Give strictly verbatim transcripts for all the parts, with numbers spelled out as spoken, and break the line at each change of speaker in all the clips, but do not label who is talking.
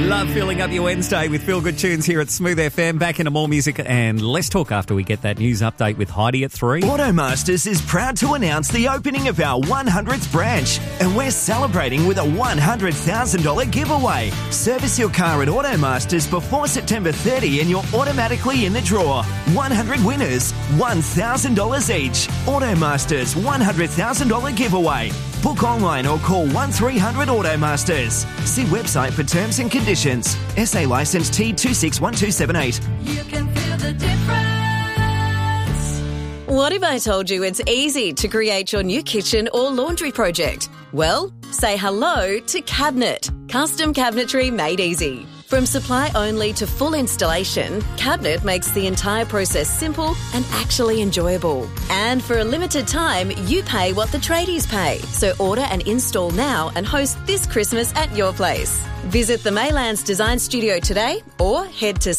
Love filling up your Wednesday with feel good tunes here at Smooth F M. Back into more music and let's talk after we get that news update with Heidi at three.
Automasters is proud to announce the opening of our one hundredth branch, and we're celebrating with a one hundred thousand dollars giveaway. Service your car at Automasters before September thirtieth and you're automatically in the draw. one hundred winners, one thousand dollars each. Automasters one hundred thousand dollars giveaway. Book online or call one three hundred Automasters. See website for terms and conditions. S A licence T two six one two seven eight.
You can feel the difference.
What if I told you it's easy to create your new kitchen or laundry project? Well, say hello to Cabinet. Custom cabinetry made easy. From supply only to full installation, Cabinet makes the entire process simple and actually enjoyable. And for a limited time, you pay what the tradies pay. So order and install now and host this Christmas at your place. Visit the Maylands Design Studio today or head to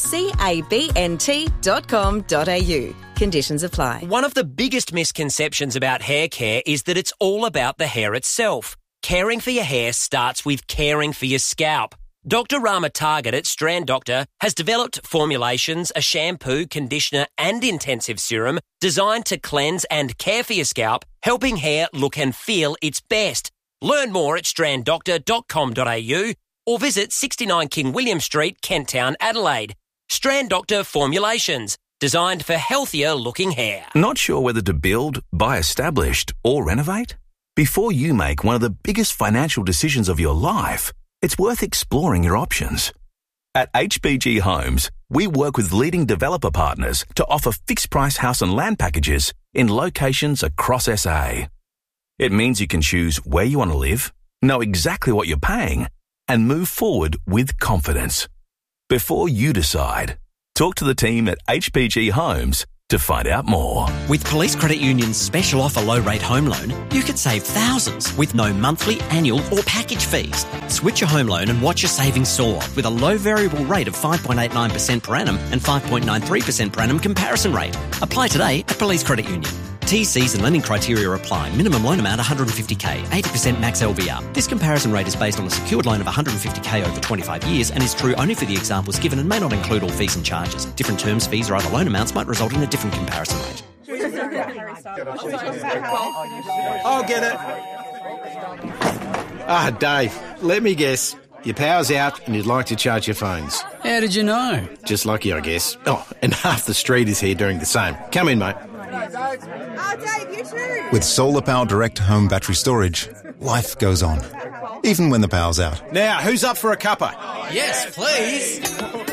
cabnt dot com dot a u. Conditions apply.
One of the biggest misconceptions about hair care is that it's all about the hair itself. Caring for your hair starts with caring for your scalp. Doctor Rama Target at Strand Doctor has developed formulations, a shampoo, conditioner and intensive serum designed to cleanse and care for your scalp, helping hair look and feel its best. Learn more at strand doctor dot com dot a u or visit sixty-nine King William Street, Kent Town, Adelaide. Strand Doctor Formulations, designed for healthier looking hair.
Not sure whether to build, buy established or renovate? Before you make one of the biggest financial decisions of your life, it's worth exploring your options. At H B G Homes, we work with leading developer partners to offer fixed-price house and land packages in locations across S A. It means you can choose where you want to live, know exactly what you're paying, and move forward with confidence. Before you decide, talk to the team at H B G Homes to find out more.
With Police Credit Union's special offer low-rate home loan, you could save thousands with no monthly, annual or package fees. Switch your home loan and watch your savings soar with a low variable rate of five point eight nine percent per annum and five point nine three percent per annum comparison rate. Apply today at Police Credit Union. T Cs and lending criteria apply. Minimum loan amount one hundred fifty thousand dollars, eighty percent max L V R. This comparison rate is based on a secured loan of one hundred fifty thousand dollars over twenty-five years and is true only for the examples given and may not include all fees and charges. Different terms, fees or other loan amounts might result in a different comparison rate.
I'll get it. Ah, Dave, let me guess. Your power's out and you'd like to charge your phones.
How did you know?
Just lucky, I guess. Oh, and half the street is here doing the same. Come in, mate.
Oh, Dave, you too.
With Solar Power Direct Home Battery Storage, life goes on, even when the power's out.
Now, who's up for a cuppa?
Yes, please.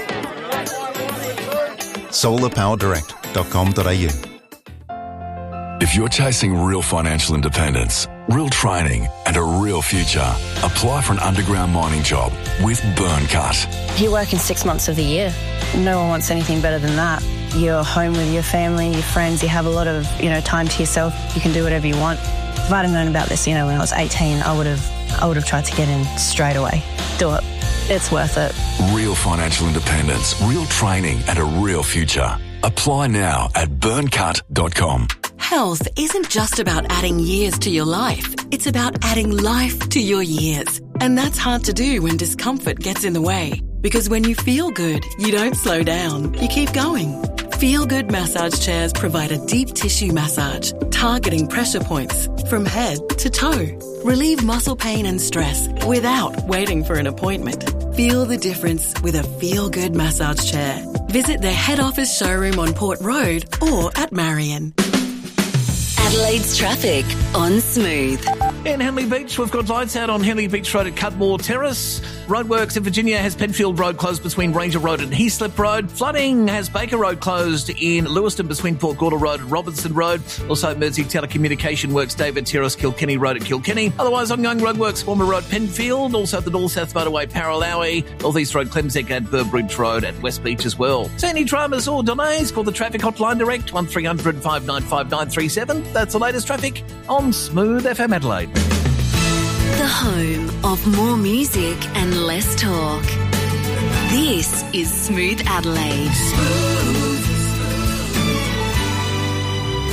solar power direct dot com dot a u.
If you're chasing real financial independence, real training and a real future, apply for an underground mining job with Burncut.
You work in six months of the year. No one wants anything better than that. You're home with your family, your friends, you have a lot of, you know, time to yourself. You can do whatever you want. If I'd have known about this, you know, when I was eighteen, I would have I would have tried to get in straight away. Do it. It's worth it.
Real financial independence, real training and a real future. Apply now at burncut dot com.
Health isn't just about adding years to your life. It's about adding life to your years. And that's hard to do when discomfort gets in the way. Because when you feel good, you don't slow down. You keep going. Feel Good massage chairs provide a deep tissue massage, targeting pressure points from head to toe. Relieve muscle pain and stress without waiting for an appointment. Feel the difference with a Feel Good massage chair. Visit their head office showroom on Port Road or at Marion.
Adelaide's traffic on Smooth.
In Henley Beach, we've got lights out on Henley Beach Road at Cutmore Terrace. Roadworks in Virginia has Penfield Road closed between Ranger Road and Heaslip Road. Flooding has Baker Road closed in Lewiston between Port Gorda Road and Robinson Road. Also, Mersey Telecommunication Works, David Terrace, Kilkenny Road at Kilkenny. Otherwise, ongoing roadworks, Former Road, Penfield. Also, the North-South Motorway, Paralowie. North-East Road, Clemsec and Burbridge Road at West Beach as well. So any dramas or delays, call the traffic hotline direct, one three hundred five nine five nine three seven. That's the latest traffic on Smooth F M Adelaide.
The home of more music and less talk. This is Smooth Adelaide. Smooth.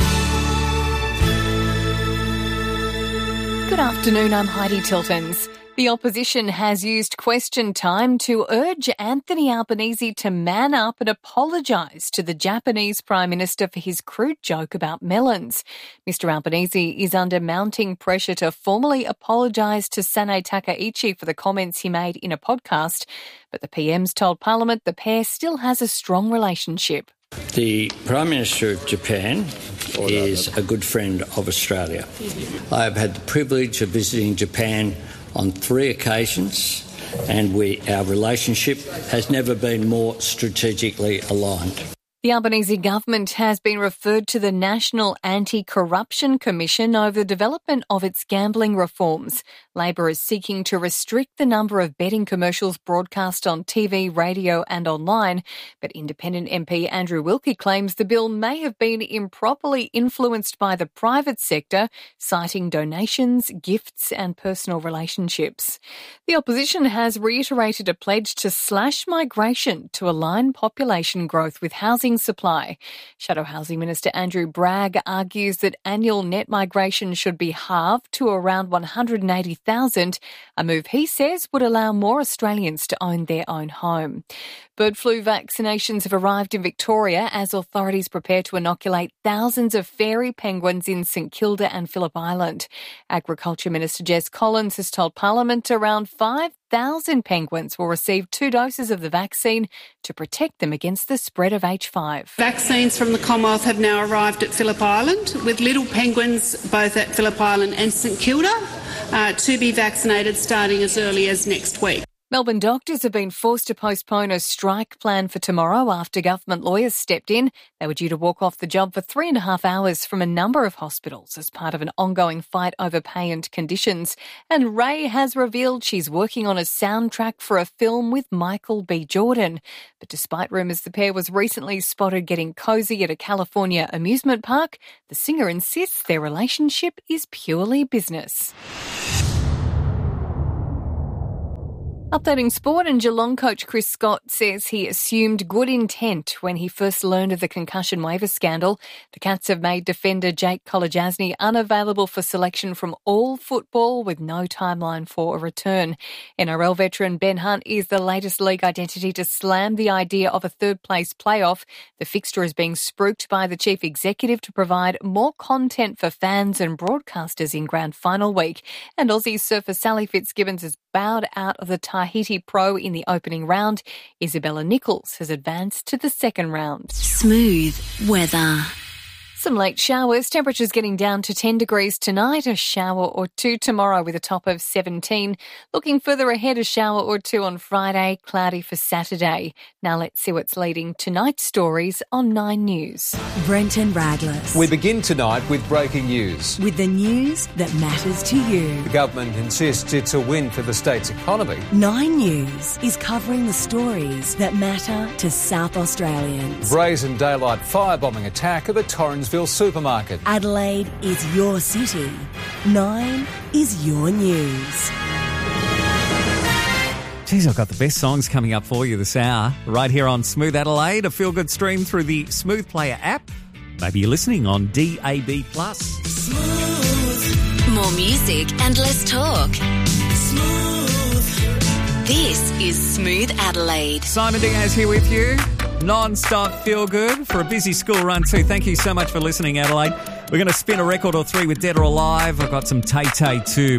Good afternoon, I'm Heidi Tiltons. The opposition has used question time to urge Anthony Albanese to man up and apologise to the Japanese Prime Minister for his crude joke about melons. Mister Albanese is under mounting pressure to formally apologise to Sane Takaichi for the comments he made in a podcast, but the P M's told Parliament the pair still has a strong relationship.
The Prime Minister of Japan is a good friend of Australia. I have had the privilege of visiting Japan on three occasions, and we, our relationship has never been more strategically aligned.
The Albanese government has been referred to the National Anti-Corruption Commission over the development of its gambling reforms. Labor is seeking to restrict the number of betting commercials broadcast on T V, radio and online, but independent M P Andrew Wilkie claims the bill may have been improperly influenced by the private sector, citing donations, gifts and personal relationships. The opposition has reiterated a pledge to slash migration to align population growth with housing supply. Shadow Housing Minister Andrew Bragg argues that annual net migration should be halved to around one hundred eighty thousand, a move he says would allow more Australians to own their own home. Bird flu vaccinations have arrived in Victoria as authorities prepare to inoculate thousands of fairy penguins in St Kilda and Phillip Island. Agriculture Minister Jess Collins has told Parliament around five thousand penguins will receive two doses of the vaccine to protect them against the spread of H five.
Vaccines from the Commonwealth have now arrived at Phillip Island, with little penguins both at Phillip Island and St Kilda uh, to be vaccinated starting as early as next week.
Melbourne doctors have been forced to postpone a strike plan for tomorrow after government lawyers stepped in. They were due to walk off the job for three and a half hours from a number of hospitals as part of an ongoing fight over pay and conditions. And Ray has revealed she's working on a soundtrack for a film with Michael B. Jordan. But despite rumours the pair was recently spotted getting cosy at a California amusement park, the singer insists their relationship is purely business. Updating sport, and Geelong coach Chris Scott says he assumed good intent when he first learned of the concussion waiver scandal. The Cats have made defender Jake Kolodjasny unavailable for selection from all football with no timeline for a return. N R L veteran Ben Hunt is the latest league identity to slam the idea of a third-place playoff. The fixture is being spruiked by the chief executive to provide more content for fans and broadcasters in grand final week. And Aussie surfer Sally Fitzgibbons has bowed out of the Tahiti Pro in the opening round. Isabella Nichols has advanced to the second round.
Smooth weather.
Some late showers, temperatures getting down to ten degrees tonight, a shower or two tomorrow with a top of seventeen. Looking further ahead, a shower or two on Friday, cloudy for Saturday. Now let's see what's leading tonight's stories on Nine News.
Brenton Raglas.
We begin tonight with breaking news.
With the news that matters to you.
The government insists it's a win for the state's economy.
Nine News is covering the stories that matter to South Australians.
Brazen daylight firebombing attack of a Torrensville supermarket.
Adelaide is your city. Nine is your news.
Geez, I've got the best songs coming up for you this hour. Right here on Smooth Adelaide, a feel-good stream through the Smooth Player app. Maybe you're listening on D A B plus.
Smooth. More music and less talk. Smooth. This is Smooth Adelaide.
Simon Diaz here with you. Non-stop feel good for a busy school run too. Thank you so much for listening, Adelaide. We're going to spin a record or three with Dead or Alive. I've got some Tay Tay too.